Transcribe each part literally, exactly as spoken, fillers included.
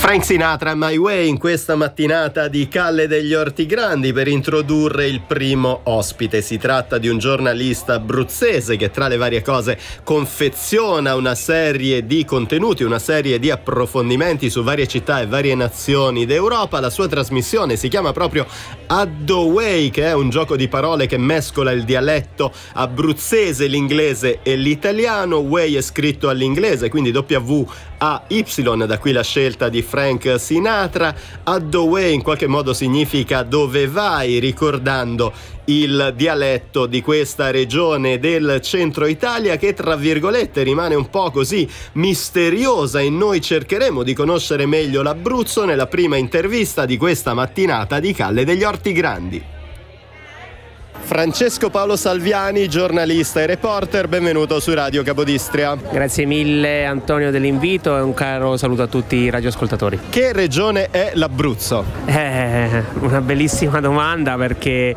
Frank Sinatra, My Way, in questa mattinata di Calle degli Orti Grandi per introdurre il primo ospite. Si tratta di un giornalista abruzzese che tra le varie cose confeziona una serie di contenuti, una serie di approfondimenti su varie città e varie nazioni d'Europa. La sua trasmissione si chiama proprio Haddoway, che è un gioco di parole che mescola il dialetto abruzzese, l'inglese e l'italiano. Way è scritto all'inglese, quindi W A Y, da qui la scelta di Frank Sinatra. Haddoway in qualche modo significa dove vai, ricordando il dialetto di questa regione del centro Italia che, tra virgolette, rimane un po' così misteriosa, e noi cercheremo di conoscere meglio l'Abruzzo nella prima intervista di questa mattinata di Calle degli Orti Grandi. Francesco Paolo Salviani, giornalista e reporter, benvenuto su Radio Capodistria. Grazie mille Antonio dell'invito e un caro saluto a tutti i radioascoltatori. Che regione è l'Abruzzo? Eh, una bellissima domanda, perché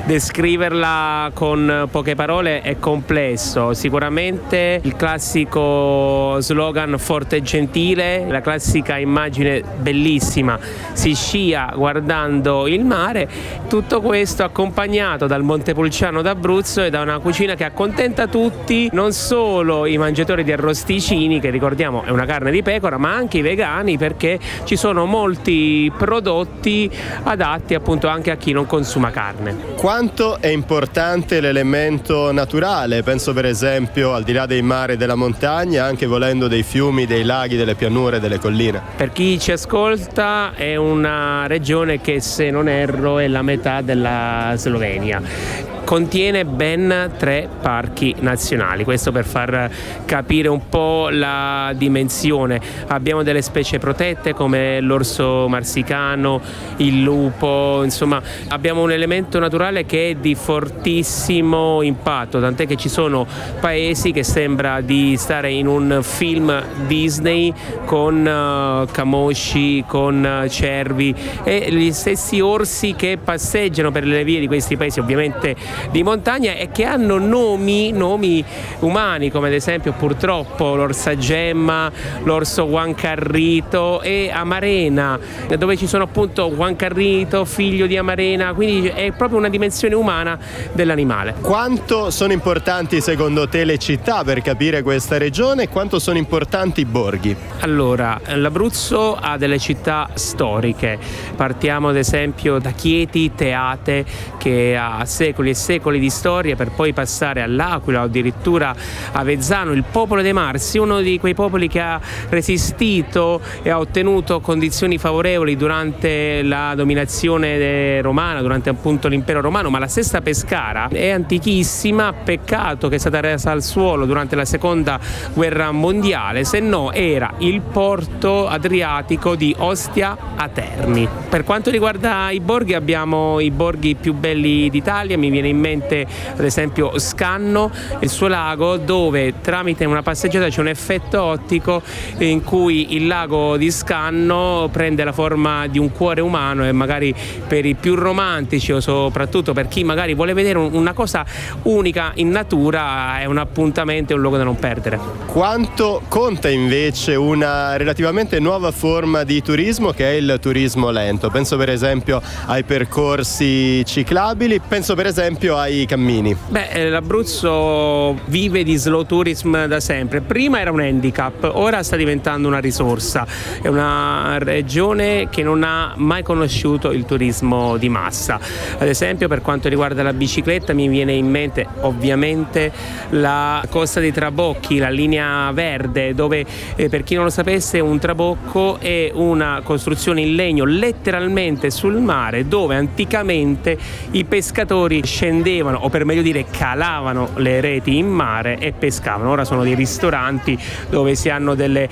descriverla con poche parole è complesso. Sicuramente il classico slogan forte e gentile, la classica immagine bellissima, si scia guardando il mare, tutto questo accompagnato dal Montepulciano d'Abruzzo e da una cucina che accontenta tutti, non solo i mangiatori di arrosticini, che ricordiamo è una carne di pecora, ma anche i vegani, perché ci sono molti prodotti adatti appunto anche a chi non consuma carne. Quanto è importante l'elemento naturale? Penso per esempio, al di là dei mari e della montagna, anche volendo dei fiumi, dei laghi, delle pianure, delle colline. Per chi ci ascolta è una regione che, se non erro, è la metà della Slovenia. Contiene ben tre parchi nazionali, questo per far capire un po' la dimensione. Abbiamo delle specie protette come l'orso marsicano, il lupo, insomma abbiamo un elemento naturale che è di fortissimo impatto, tant'è che ci sono paesi che sembra di stare in un film Disney con uh, camosci, con uh, cervi e gli stessi orsi che passeggiano per le vie di questi paesi, ovviamente di montagna, e che hanno nomi, nomi umani, come ad esempio purtroppo l'orsa gemma, l'orso Guancarrito e Amarena, dove ci sono appunto Guancarrito, figlio di Amarena, quindi è proprio una dimensione umana dell'animale. Quanto sono importanti secondo te le città per capire questa regione e quanto sono importanti i borghi? Allora, l'Abruzzo ha delle città storiche, partiamo ad esempio da Chieti, Teate, che ha secoli e secoli di storia, per poi passare all'Aquila o addirittura a Vezzano, il popolo dei Marsi, uno di quei popoli che ha resistito e ha ottenuto condizioni favorevoli durante la dominazione romana, durante appunto l'impero romano. Ma la stessa Pescara è antichissima, peccato che è stata resa al suolo durante la seconda guerra mondiale, se no era il porto adriatico di Ostia a Terni. Per quanto riguarda i borghi, abbiamo i borghi più belli d'Italia, mi viene in mente ad esempio Scanno, il suo lago, dove tramite una passeggiata c'è un effetto ottico in cui il lago di Scanno prende la forma di un cuore umano, e magari per i più romantici o soprattutto per chi magari vuole vedere una cosa unica in natura è un appuntamento e un luogo da non perdere. Quanto conta invece una relativamente nuova forma di turismo che è il turismo lento? Penso per esempio ai percorsi ciclabili, penso per esempio ai cammini. Beh, l'Abruzzo vive di slow tourism da sempre. Prima era un handicap, ora sta diventando una risorsa. È una regione che non ha mai conosciuto il turismo di massa. Ad esempio, per quanto riguarda la bicicletta, mi viene in mente ovviamente la Costa dei Trabocchi, la linea verde, dove eh, per chi non lo sapesse, un trabocco è una costruzione in legno letteralmente sul mare, dove anticamente i pescatori scendevano, o per meglio dire calavano le reti in mare e pescavano. Ora sono dei ristoranti dove si hanno delle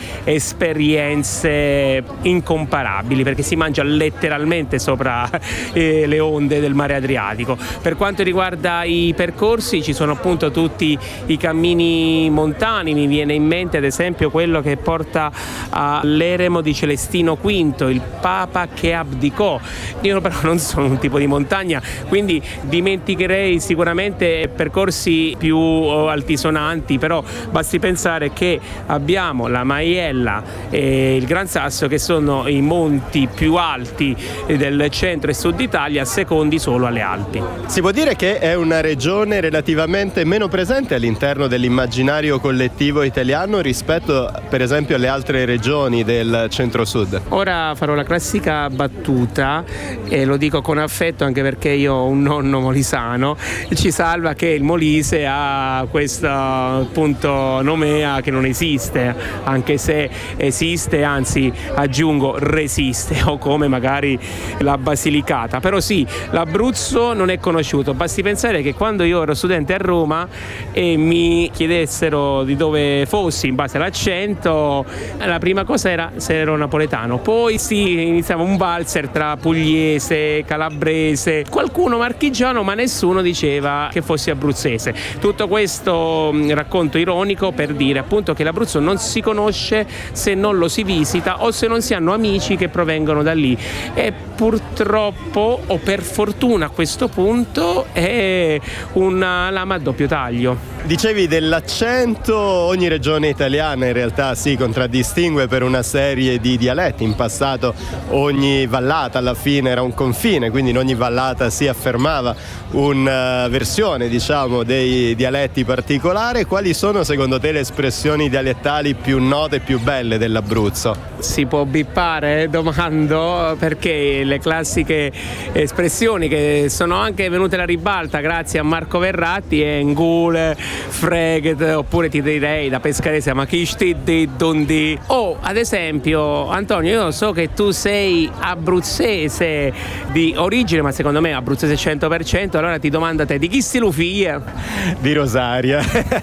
esperienze incomparabili, perché si mangia letteralmente sopra eh, le onde del mare Adriatico. Per quanto riguarda i percorsi, ci sono appunto tutti i cammini montani, mi viene in mente ad esempio quello che porta all'eremo di Celestino quinto, il Papa che abdicò. Io però non sono un tipo di montagna, quindi dimenticherei eviterei sicuramente percorsi più altisonanti, però basti pensare che abbiamo la Maiella e il Gran Sasso, che sono i monti più alti del centro e sud Italia, secondi solo alle Alpi. Si può dire che è una regione relativamente meno presente all'interno dell'immaginario collettivo italiano rispetto per esempio alle altre regioni del centro-sud? Ora farò la classica battuta e lo dico con affetto, anche perché io ho un nonno molisano. Ci salva che il Molise ha questo appunto nomea che non esiste, anche se esiste, anzi aggiungo resiste, o come magari la Basilicata. Però sì, l'Abruzzo non è conosciuto. Basti pensare che quando io ero studente a Roma e mi chiedessero di dove fossi in base all'accento, la prima cosa era se ero napoletano, poi sì, iniziava un valzer tra pugliese, calabrese, qualcuno marchigiano, ma nessuno diceva che fossi abruzzese. Tutto questo mh, racconto ironico per dire appunto che l'Abruzzo non si conosce se non lo si visita o se non si hanno amici che provengono da lì, e purtroppo o per fortuna a questo punto è una lama a doppio taglio. Dicevi dell'accento, ogni regione italiana in realtà si contraddistingue per una serie di dialetti. In passato ogni vallata alla fine era un confine, quindi in ogni vallata si affermava una versione, diciamo, dei dialetti particolari. Quali sono secondo te le espressioni dialettali più note e più belle dell'Abruzzo? Si può bippare? Domando, perché le classiche espressioni che sono anche venute alla ribalta grazie a Marco Verratti è ngule, freget, oppure ti direi da pescarese ma chi sti di dondi. O ad esempio, Antonio, io so che tu sei abruzzese di origine, ma secondo me abruzzese cento per cento, allora ti domando a te di chi sti lu figlia? Di Rosaria.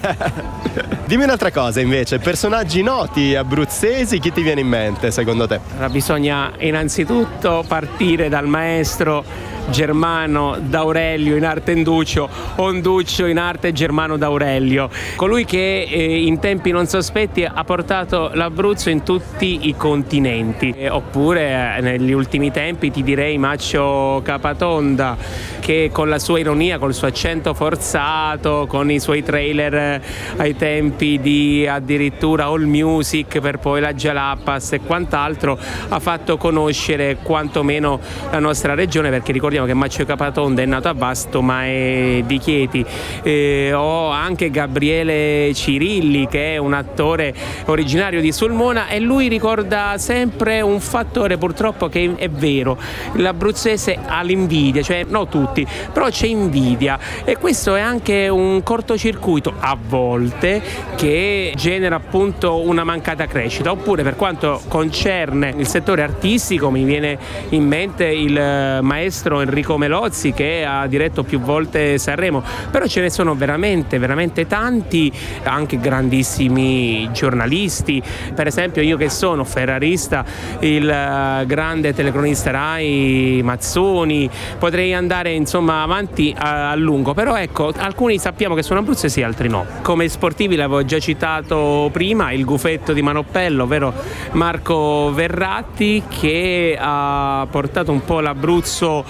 Dimmi un'altra cosa invece, personaggi noti abruzzesi, chi ti viene in mente secondo te? Allora, bisogna innanzitutto partire dal maestro Germano D'Aurelio in arte Enduccio, Onduccio in arte Germano D'Aurelio, colui che eh, in tempi non sospetti ha portato l'Abruzzo in tutti i continenti. Eh, oppure eh, negli ultimi tempi ti direi Maccio Capatonda, che con la sua ironia, col suo accento forzato, con i suoi trailer eh, ai tempi di addirittura All Music per poi la Jalapas e quant'altro, ha fatto conoscere quantomeno la nostra regione, perché ricordiamo che Maccio Capatonda è nato a Vasto ma è di Chieti. Eh, ho anche Gabriele Cirilli, che è un attore originario di Sulmona, e lui ricorda sempre un fattore purtroppo che è vero: l'abruzzese ha l'invidia, cioè no tutti, però c'è invidia, e questo è anche un cortocircuito a volte che genera appunto una mancata crescita. Oppure per quanto concerne il settore artistico mi viene in mente il maestro Enrico Melozzi, che ha diretto più volte Sanremo, però ce ne sono veramente veramente tanti, anche grandissimi giornalisti. Per esempio io che sono ferrarista, il grande telecronista Rai Mazzoni, potrei andare insomma avanti a, a lungo, però ecco, alcuni sappiamo che sono abruzzesi, altri no. Come sportivi l'avevo già citato prima, il gufetto di Manoppello, ovvero Marco Verratti, che ha portato un po' l'Abruzzo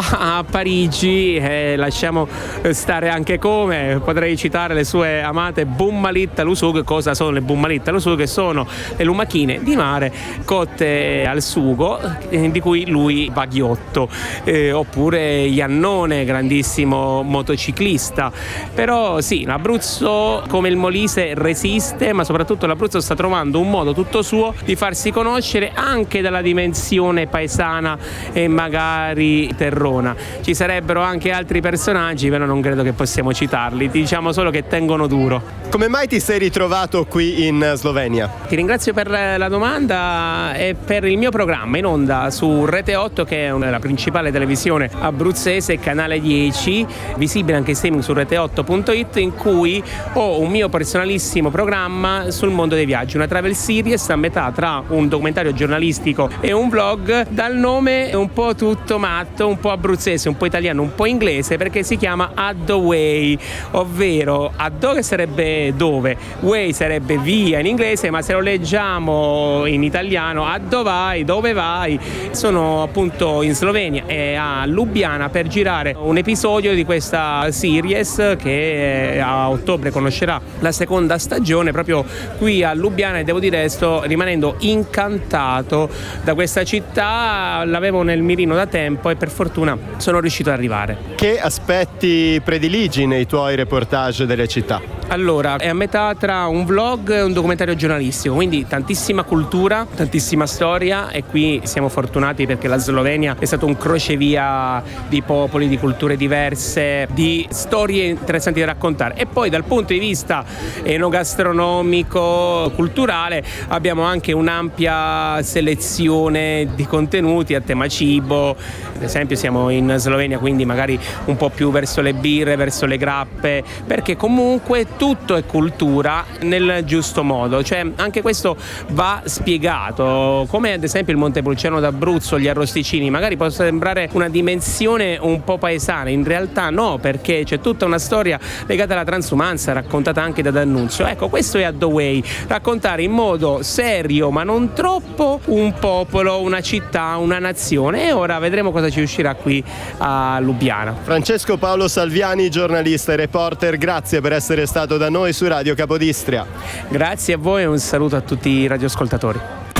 a Parigi, e lasciamo stare anche come, potrei citare le sue amate Bummalitta Lusug. Cosa sono le Bummalitta Lusug? Sono le lumachine di mare cotte al sugo, di cui lui va ghiotto. Eh, oppure Iannone, grandissimo motociclista. Però sì, l'Abruzzo come il Molise resiste, ma soprattutto l'Abruzzo sta trovando un modo tutto suo di farsi conoscere anche dalla dimensione paesana e magari terrona. Ci sarebbero anche altri personaggi, però non credo che possiamo citarli, diciamo solo che tengono duro. Come mai ti sei ritrovato qui in Slovenia? Ti ringrazio per la domanda e per il mio programma in onda su Rete otto, che è la principale televisione abruzzese, canale dieci, visibile anche in streaming su rete otto punto it, in cui ho un mio personalissimo programma sul mondo dei viaggi, una travel series a metà tra un documentario giornalistico e un vlog, dal nome un po' tutto matto, un po' abruzzese, un po' italiano, un po' inglese, perché si chiama Hathaway, ovvero Haddo che sarebbe dove, way sarebbe via in inglese, ma se lo leggiamo in italiano Haddo vai, dove vai. Sono appunto in Slovenia e a Lubiana per girare un episodio di questa series che a ottobre conoscerà la seconda stagione proprio qui a Lubiana, e devo dire sto rimanendo incantato da questa città. L'avevo nel mirino da tempo e per fortuna sono riuscito ad arrivare. Che aspetti prediligi nei tuoi reportage delle città? Allora, è a metà tra un vlog e un documentario giornalistico, quindi tantissima cultura, tantissima storia, e qui siamo fortunati perché la Slovenia è stato un crocevia di popoli, di culture diverse, di storie interessanti da raccontare. E poi dal punto di vista enogastronomico, culturale, abbiamo anche un'ampia selezione di contenuti a tema cibo. Ad esempio siamo in Slovenia, quindi magari un po' più verso le birre, verso le grappe, perché comunque tutto è cultura nel giusto modo, cioè anche questo va spiegato, come ad esempio il Montepulciano d'Abruzzo, gli arrosticini, magari può sembrare una dimensione un po' paesana, in realtà no, perché c'è tutta una storia legata alla transumanza raccontata anche da D'Annunzio. Ecco, questo è Hathaway, raccontare in modo serio ma non troppo un popolo, una città, una nazione, e ora vedremo cosa ci uscirà qui a Lubiana. Francesco Paolo Salviani, giornalista e reporter, grazie per essere stato da noi su Radio Capodistria. Grazie a voi e un saluto a tutti i radioascoltatori.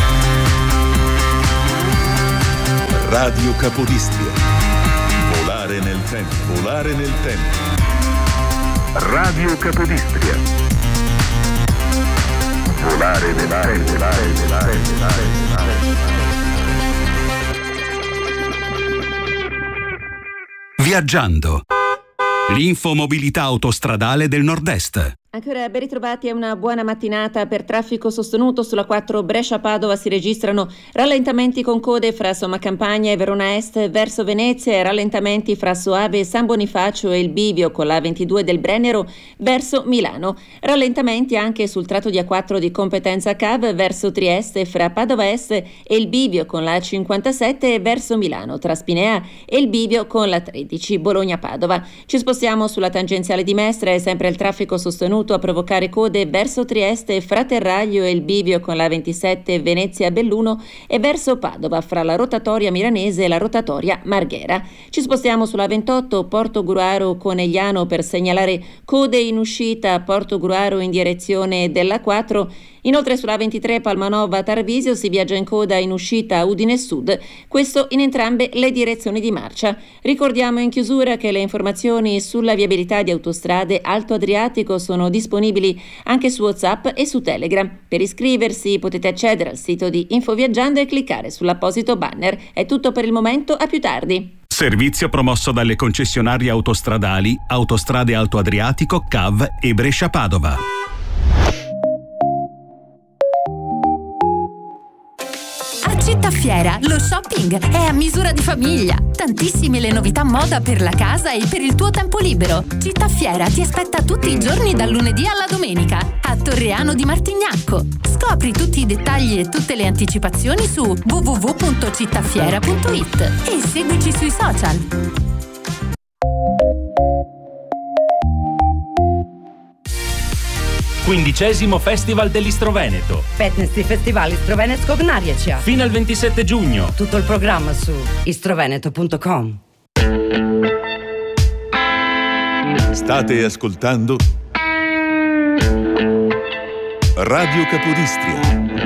Radio Capodistria. Volare nel tempo, volare nel tempo. Radio Capodistria. Volare nel tempo, volare nel tempo, volare nel tempo. Viaggiando. L'infomobilità autostradale del Nord-Est. Ancora ben ritrovati a una buona mattinata. Per traffico sostenuto sulla quattro Brescia-Padova si registrano rallentamenti con code fra Sommacampagna e Verona Est verso Venezia e rallentamenti fra Soave e San Bonifacio e il Bivio con la ventidue del Brennero verso Milano. Rallentamenti anche sul tratto di A quattro di competenza C A V verso Trieste fra Padova Est e il Bivio con la cinquantasette verso Milano, tra Spinea e il Bivio con la tredici Bologna-Padova. Ci spostiamo sulla tangenziale di Mestre, è sempre il traffico sostenuto a provocare code verso Trieste, Fraterraglio e il Bivio con la ventisette Venezia-Belluno e verso Padova fra la rotatoria milanese e la rotatoria Marghera. Ci spostiamo sulla ventotto Porto Gruaro Conegliano per segnalare code in uscita Porto Gruaro in direzione della quattro. Inoltre sulla ventitré Palmanova Tarvisio si viaggia in coda in uscita Udine Sud, questo in entrambe le direzioni di marcia. Ricordiamo in chiusura che le informazioni sulla viabilità di autostrade Alto Adriatico sono disponibili anche su WhatsApp e su Telegram. Per iscriversi potete accedere al sito di Infoviaggiando e cliccare sull'apposito banner. È tutto per il momento, a più tardi. Servizio promosso dalle concessionarie autostradali Autostrade Alto Adriatico, C A V e Brescia-Padova. Cittafiera, lo shopping è a misura di famiglia. Tantissime le novità moda per la casa e per il tuo tempo libero. Cittafiera ti aspetta tutti i giorni dal lunedì alla domenica a Torreano di Martignacco. Scopri tutti i dettagli e tutte le anticipazioni su w w w punto cittafiera punto i t e seguici sui social. Quindicesimo Festival dell'Istroveneto. petnaesti Festival Istrovenetskog narječja. Fino al ventisette giugno. Tutto il programma su istroveneto punto com. State ascoltando Radio Capodistria.